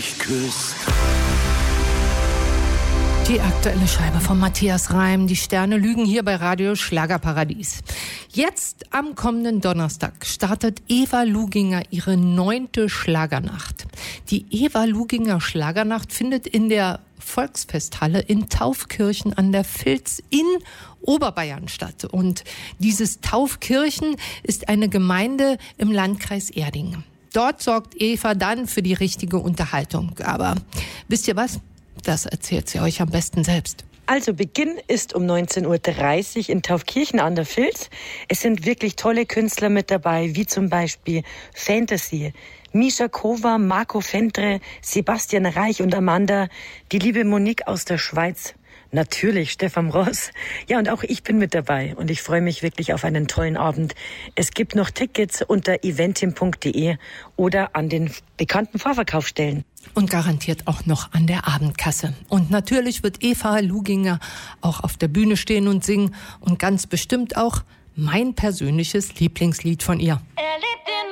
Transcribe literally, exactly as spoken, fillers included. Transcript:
mich küsst. Die aktuelle Scheibe von Matthias Reim. Die Sterne lügen hier bei Radio Schlagerparadies. Jetzt am kommenden Donnerstag startet Eva Luginger ihre neunte Schlagernacht. Die Eva Luginger Schlagernacht findet in der Volksfesthalle in Taufkirchen an der Vils in Oberbayern statt. Und dieses Taufkirchen ist eine Gemeinde im Landkreis Erding. Dort sorgt Eva dann für die richtige Unterhaltung. Aber wisst ihr was? Das erzählt sie euch am besten selbst. Also Beginn ist um neunzehn Uhr dreißig in Taufkirchen an der Vils. Es sind wirklich tolle Künstler mit dabei, wie zum Beispiel Fantasy, Misha Kova, Marco Fentre, Sebastian Reich und Amanda, die liebe Monique aus der Schweiz. Natürlich Stefan Ross. Ja, und auch ich bin mit dabei und ich freue mich wirklich auf einen tollen Abend. Es gibt noch Tickets unter eventim punkt de oder an den bekannten Vorverkaufsstellen. Und garantiert auch noch an der Abendkasse. Und natürlich wird Eva Luginger auch auf der Bühne stehen und singen und ganz bestimmt auch mein persönliches Lieblingslied von ihr. Er lebt in